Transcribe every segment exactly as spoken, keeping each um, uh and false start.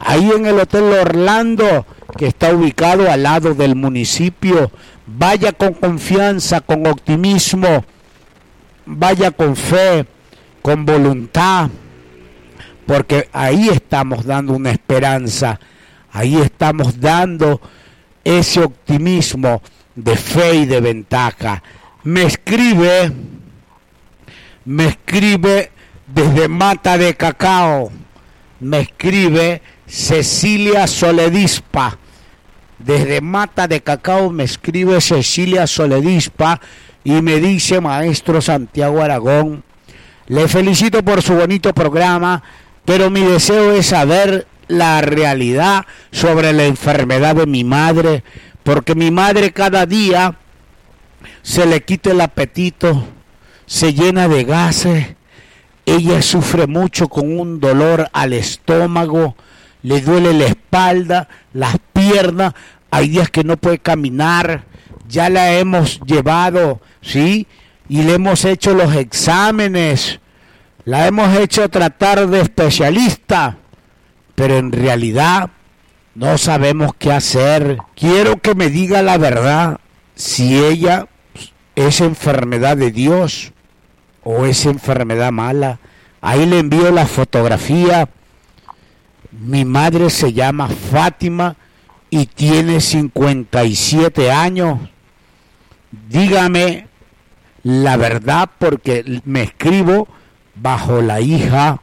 ahí en el Hotel Orlando, que está ubicado al lado del municipio. Vaya con confianza, con optimismo, vaya con fe, con voluntad, porque ahí estamos dando una esperanza, ahí estamos dando ese optimismo de fe y de ventaja. Me escribe, me escribe desde Mata de Cacao, me escribe Cecilia Soledispa. Desde Mata de Cacao me escribe Cecilia Soledispa y me dice: maestro Santiago Aragón, le felicito por su bonito programa, pero mi deseo es saber la realidad sobre la enfermedad de mi madre, porque mi madre cada día se le quita el apetito, se llena de gases, ella sufre mucho con un dolor al estómago, le duele la espalda, las piernas, hay días que no puede caminar, ya la hemos llevado, ¿sí? Y le hemos hecho los exámenes, la hemos hecho tratar de especialista, pero en realidad no sabemos qué hacer. Quiero que me diga la verdad, si ella es enfermedad de Dios o es enfermedad mala. Ahí le envío la fotografía. Mi madre se llama Fátima y tiene cincuenta y siete años. Dígame la verdad, porque me escribo bajo la hija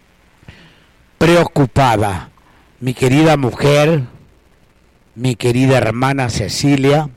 preocupada. Mi querida mujer, mi querida hermana Cecilia,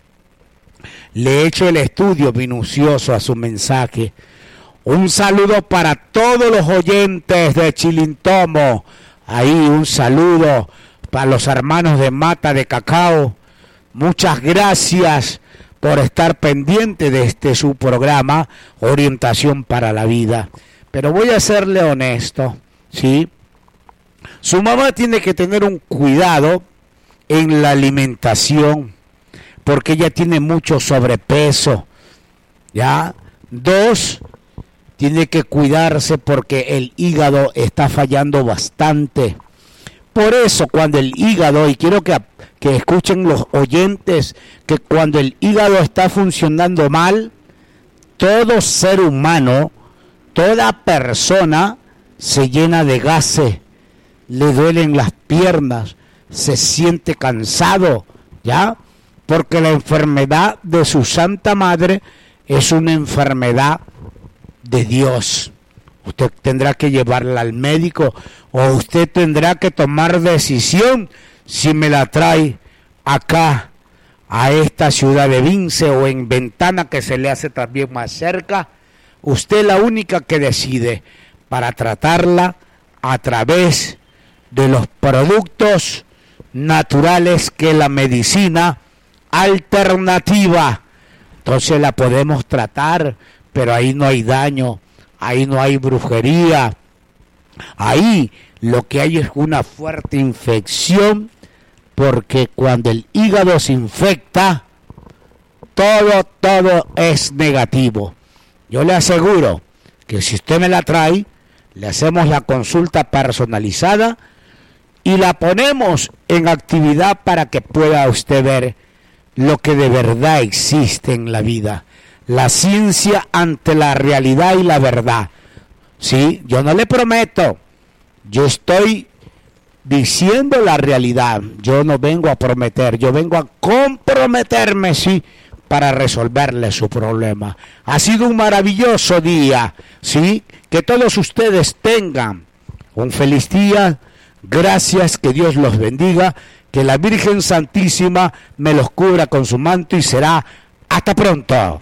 le he hecho el estudio minucioso a su mensaje. Un saludo para todos los oyentes de Chilintomo. Ahí un saludo para los hermanos de Mata de Cacao. Muchas gracias por estar pendiente de este su programa, Orientación para la Vida. Pero voy a serle honesto, ¿sí? Su mamá tiene que tener un cuidado en la alimentación, porque ella tiene mucho sobrepeso, ¿ya? Dos, tiene que cuidarse porque el hígado está fallando bastante. Por eso cuando el hígado, y quiero que, que escuchen los oyentes, que cuando el hígado está funcionando mal, todo ser humano, toda persona se llena de gases, le duelen las piernas, se siente cansado, ¿ya? Porque la enfermedad de su Santa Madre es una enfermedad de Dios. Usted tendrá que llevarla al médico o usted tendrá que tomar decisión si me la trae acá a esta ciudad de Vince o en Ventana, que se le hace también más cerca. Usted es la única que decide para tratarla a través de los productos naturales que la medicina alternativa. Entonces la podemos tratar, pero ahí no hay daño, ahí no hay brujería, ahí lo que hay es una fuerte infección, porque cuando el hígado se infecta, todo, todo es negativo. Yo le aseguro que si usted me la trae, le hacemos la consulta personalizada y la ponemos en actividad para que pueda usted ver lo que de verdad existe en la vida. La ciencia ante la realidad y la verdad. Sí, yo no le prometo, yo estoy diciendo la realidad, yo no vengo a prometer, yo vengo a comprometerme, sí, para resolverle su problema. Ha sido un maravilloso día, sí, que todos ustedes tengan un feliz día, gracias, que Dios los bendiga, que la Virgen Santísima me los cubra con su manto y será hasta pronto.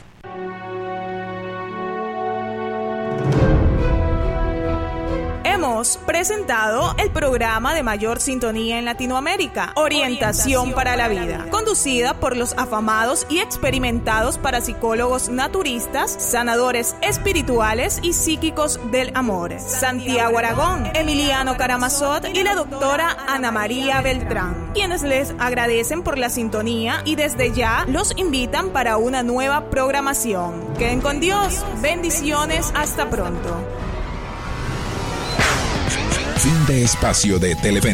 Hemos presentado el programa de mayor sintonía en Latinoamérica, Orientación para la Vida, conducida por los afamados y experimentados parapsicólogos naturistas, sanadores espirituales y psíquicos del amor, Santiago Aragón, Emiliano Karamazot y la doctora Ana María Beltrán, quienes les agradecen por la sintonía y desde ya los invitan para una nueva programación. Queden con Dios, bendiciones, hasta pronto. Fin de espacio de Televen.